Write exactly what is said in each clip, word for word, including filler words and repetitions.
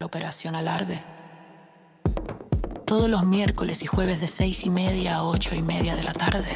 Operación Alarde. Todos los miércoles y jueves de seis y media a ocho y media de la tarde.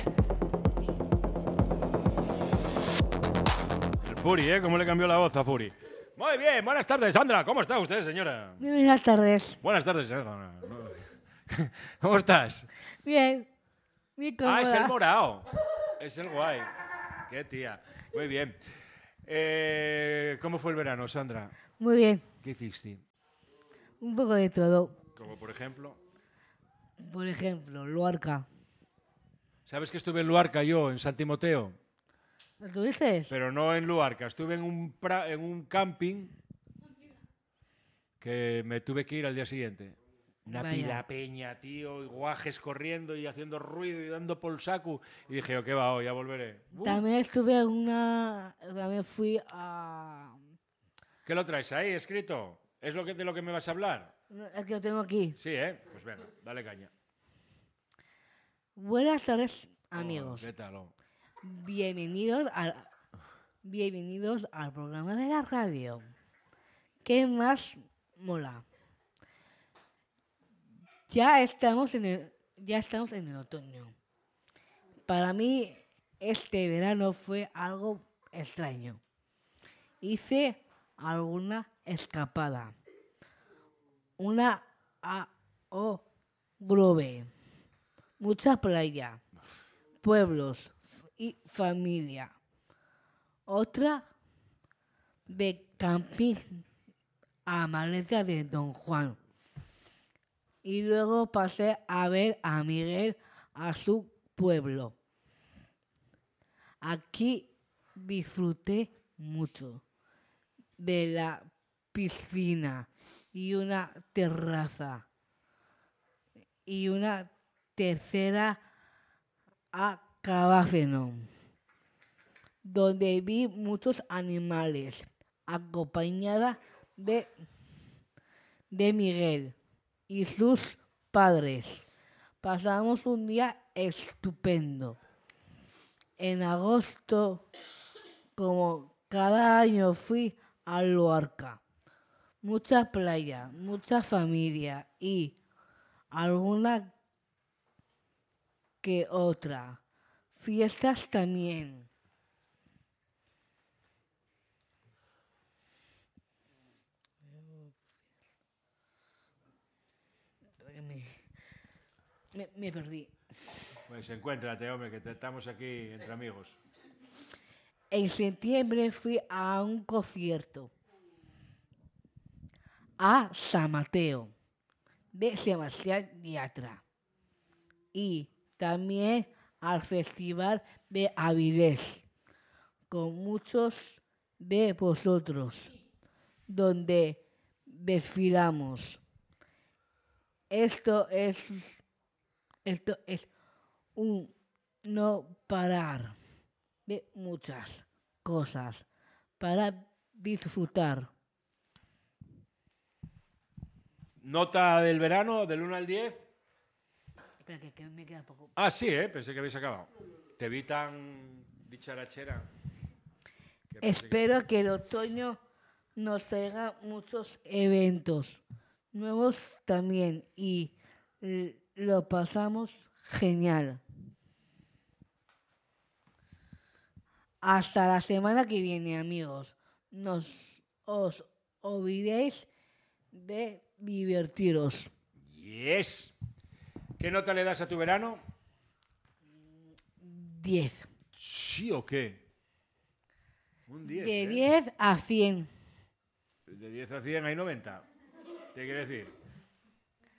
El Furi, ¿eh? ¿Cómo le cambió la voz a Furi? Muy bien, buenas tardes, Sandra. ¿Cómo está usted, señora? Buenas tardes. Buenas tardes, señora. ¿Cómo estás? Bien. Bien cómoda. Ah, es el morao. Es el guay. Qué tía. Muy bien. Eh, ¿Cómo fue el verano, Sandra? Muy bien. ¿Qué hiciste? Un poco de todo. Como por ejemplo... Por ejemplo, Luarca. ¿Sabes que estuve en Luarca yo, en San Timoteo? ¿Lo tuviste? Pero no en Luarca. Estuve en un, pra- en un camping que me tuve que ir al día siguiente. Una Vaya. pila peña, tío, y guajes corriendo y haciendo ruido y dando por saco. Y dije, yo, ¿qué va hoy? Ya volveré. Uh, También estuve en una... También fui a... ¿Qué lo traes ahí escrito? ¿Es lo que, de lo que me vas a hablar? Es que lo tengo aquí. Sí, ¿eh? Pues venga, dale caña. Buenas tardes, amigos. Oh, ¿qué tal? Oh? Bienvenidos al... Bienvenidos al programa de la radio. ¿Qué más mola? Ya estamos en el, ya estamos en el otoño. Para mí, este verano fue algo extraño. Hice alguna escapada. Una a o grove. Mucha playa. Pueblos y familia. Otra de camping a Maleza de Don Juan. Y luego pasé a ver a Miguel a su pueblo. Aquí disfruté mucho de la piscina y una terraza. Y una tercera a Cabaceno, donde vi muchos animales, acompañada de, de Miguel y sus padres. Pasamos un día estupendo. En agosto, como cada año, fui a Luarca. Mucha playa, mucha familia y alguna que otra. Fiestas también. Me, me, me perdí. Pues encuéntrate, hombre, que te- estamos aquí entre amigos. En septiembre fui a un concierto a San Mateo de Sebastián Yatra y también al Festival de Avilés con muchos de vosotros, donde desfilamos. Esto es, esto es un no parar de muchas cosas para disfrutar. Nota del verano, del uno al diez. Espera, que, que me queda poco. Ah, sí, ¿eh? Pensé que habéis acabado. Te vi tan dicharachera. que pensé que- Espero que el otoño nos traiga muchos eventos nuevos también y l- lo pasamos genial. Hasta la semana que viene, amigos. No os olvidéis de divertiros. Yes. ¿Qué nota le das a tu verano? diez. ¿Sí o qué? Un diez. De ¿eh? diez a cien. De diez a cien hay noventa. ¿Qué quiere decir?